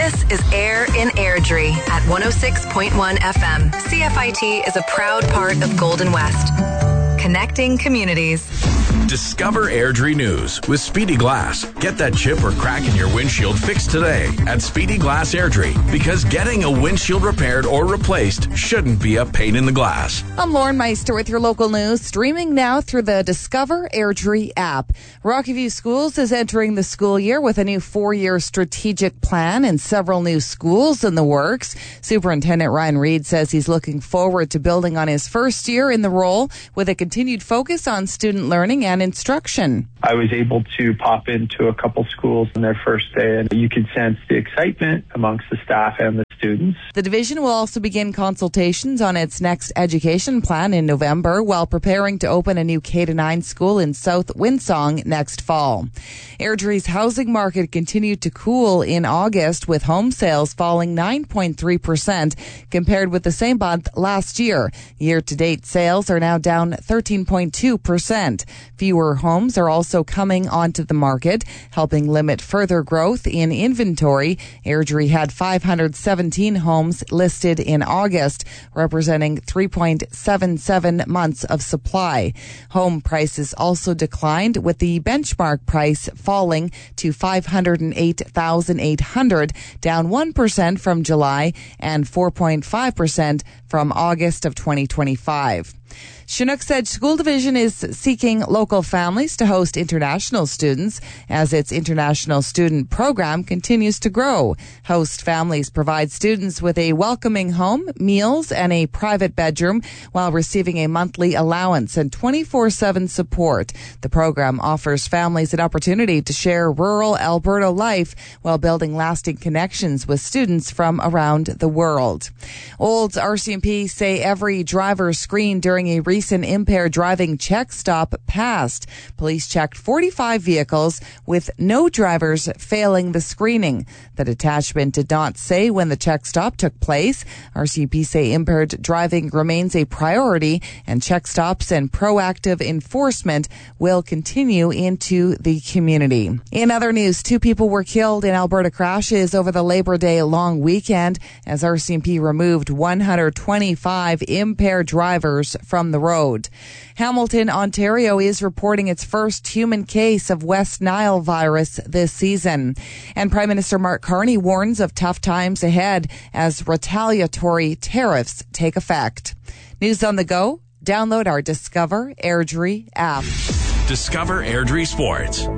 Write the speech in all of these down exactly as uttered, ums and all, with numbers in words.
This is Air in Airdrie at one oh six point one F M. C F I T is a proud part of Golden West. Connecting communities. Discover Airdrie News with Speedy Glass. Get that chip or crack in your windshield fixed today at Speedy Glass Airdrie, because getting a windshield repaired or replaced shouldn't be a pain in the glass. I'm Lauren Meister with your local news, streaming now through the Discover Airdrie app. Rocky View Schools is entering the school year with a new four-year strategic plan and several new schools in the works. Superintendent Ryan Reed says he's looking forward to building on his first year in the role with a continued focus on student learning and instruction. I was able to pop into a couple schools on their first day, and you could sense the excitement amongst the staff and the students. The division will also begin consultations on its next education plan in November, while preparing to open a new K to nine school in South Windsong next fall. Airdrie's housing market continued to cool in August, with home sales falling nine point three percent compared with the same month last year. Year-to-date sales are now down thirteen point two percent. Fewer homes are also coming onto the market, helping limit further growth in inventory. Airdrie had five hundred seventeen homes listed in August, representing three point seven seven months of supply. Home prices also declined, with the benchmark price falling to five hundred eight thousand eight hundred dollars, down one percent from July and four point five percent from August of twenty twenty-five. Chinook's Edge School Division is seeking local families to host international students as its international student program continues to grow. Host families provide students with a welcoming home, meals, and a private bedroom while receiving a monthly allowance and twenty-four seven support. The program offers families an opportunity to share rural Alberta life while building lasting connections with students from around the world. Olds R C M P say every driver screened during a recent impaired driving check stop passed. Police checked forty-five vehicles with no drivers failing the screening. The detachment did not say when the check stop took place. R C M P say impaired driving remains a priority, and check stops and proactive enforcement will continue into the community. In other news, two people were killed in Alberta crashes over the Labor Day long weekend as R C M P removed one hundred twenty-five impaired drivers from the road. Hamilton, Ontario is reporting its first human case of West Nile virus this season. And Prime Minister Mark Carney warns of tough times ahead as retaliatory tariffs take effect. News on the go? Download our Discover Airdrie app. Discover Airdrie Sports.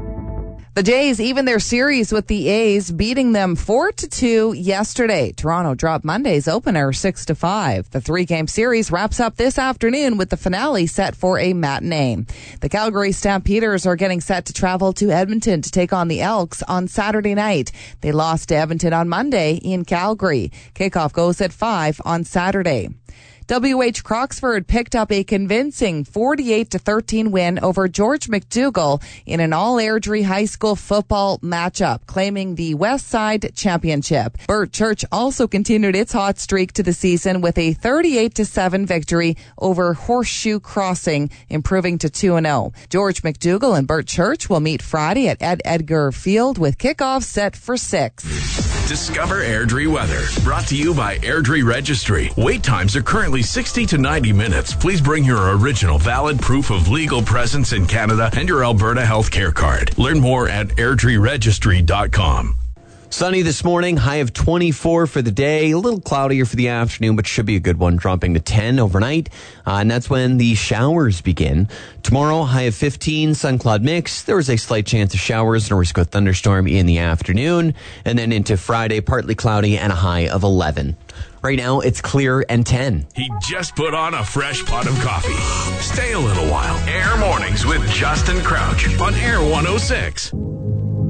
The Jays even their series with the A's, beating them four to two yesterday. Toronto dropped Monday's opener six to five. The three-game series wraps up this afternoon with the finale set for a matinee. The Calgary Stampeders are getting set to travel to Edmonton to take on the Elks on Saturday night. They lost to Edmonton on Monday in Calgary. Kickoff goes at five on Saturday. W H Croxford picked up a convincing forty-eight to thirteen win over George McDougall in an all-Airdrie high school football matchup, claiming the West Side Championship. Burt Church also continued its hot streak to the season with a thirty-eight to seven victory over Horseshoe Crossing, improving to two and oh. George McDougall and Burt Church will meet Friday at Ed Edgar Field with kickoff set for six. Discover Airdrie weather, brought to you by Airdrie Registry. Wait times are currently sixty to ninety minutes. Please bring your original valid proof of legal presence in Canada and your Alberta healthcare card. Learn more at airdrie registry dot com. Sunny this morning, high of twenty-four for the day. A little cloudier for the afternoon, but should be a good one, dropping to ten overnight. Uh, and that's when the showers begin. Tomorrow, high of fifteen, sun cloud mix. There is a slight chance of showers and a risk of thunderstorm in the afternoon. And then into Friday, partly cloudy and a high of eleven. Right now, it's clear and ten. He just put on a fresh pot of coffee. Stay a little while. Air Mornings with Justin Crouch on Air one oh six.